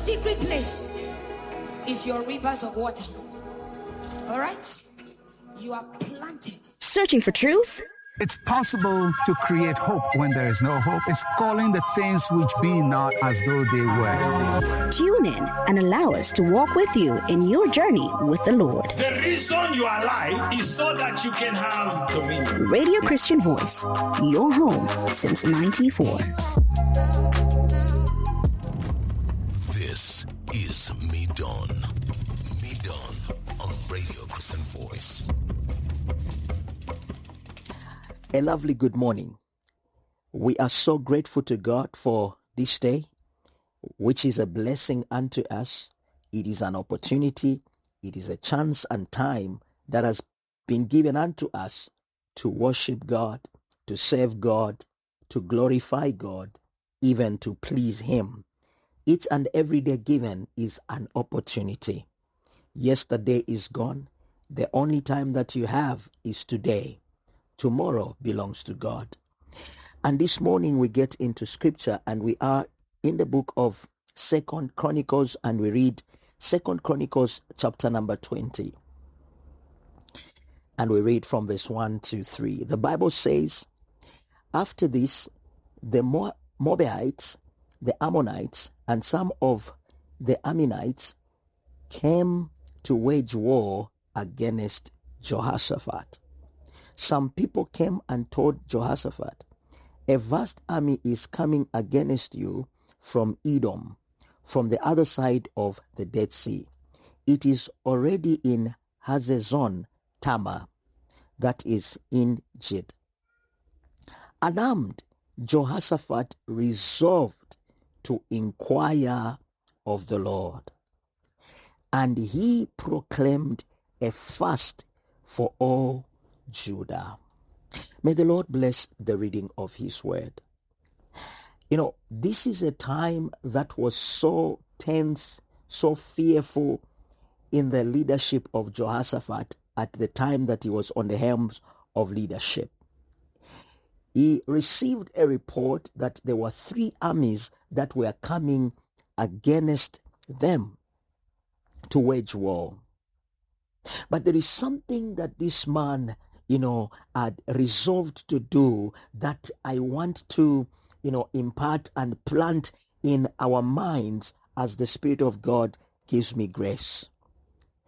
secret place is your rivers of water. All right? You are planted. Searching for truth? It's possible to create hope when there is no hope. It's calling the things which be not as though they were. Tune in and allow us to walk with you in your journey with the Lord. The reason you are alive is so that you can have dominion. Radio Christian Voice, your home since 94. This is Me Done. Me Done on Radio Christian Voice. A lovely good morning. We are so grateful to God for this day, which is a blessing unto us. It is an opportunity. It is a chance and time that has been given unto us to worship God, to serve God, to glorify God, even to please Him. Each and every day given is an opportunity. Yesterday is gone. The only time that you have is today. Tomorrow belongs to God. And this morning we get into scripture, and we are in the book of 2 Chronicles, and we read 2 Chronicles chapter number 20. And we read from verse 1 to 3. The Bible says, after this, the Moabites, the Ammonites, and some of the Ammonites came to wage war against Jehoshaphat. Some people came and told Jehoshaphat, a vast army is coming against you from Edom, from the other side of the Dead Sea. It is already in Hazezon Tamar, that is in Jid. Alarmed, Jehoshaphat resolved to inquire of the Lord, and he proclaimed a fast for all Judah. May the Lord bless the reading of His word. You know, this is a time that was so tense, so fearful in the leadership of Jehoshaphat at the time that he was on the helms of leadership. He received a report that there were 3 armies that were coming against them to wage war. But there is something that this man had resolved to do that I want to, impart and plant in our minds as the Spirit of God gives me grace.